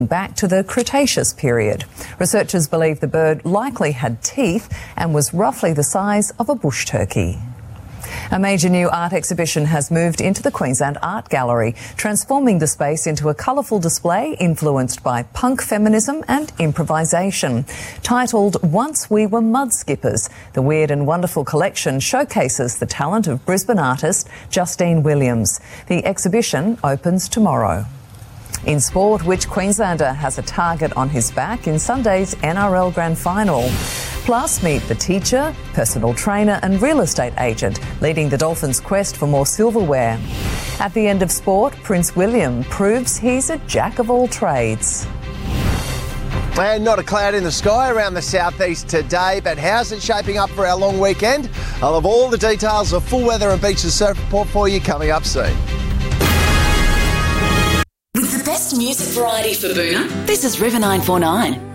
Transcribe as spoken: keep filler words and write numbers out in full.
back to the Cretaceous period. Researchers believe the bird likely had teeth and was roughly the size of a bush turkey. A major new art exhibition has moved into the Queensland Art Gallery, transforming the space into a colourful display influenced by punk feminism and improvisation. Titled Once We Were Mud Skippers, the Weird and Wonderful collection showcases the talent of Brisbane artist Justine Williams. The exhibition opens tomorrow. In sport, which Queenslander has a target on his back in Sunday's N R L Grand Final? Plus, meet the teacher, personal trainer and real estate agent leading the Dolphins' quest for more silverware. At the end of sport, Prince William proves he's a jack of all trades. And not a cloud in the sky around the southeast today, but how's it shaping up for our long weekend? I'll have all the details of full weather and beaches surf report for you coming up soon. With the best music variety for Boona, this is River nine four nine.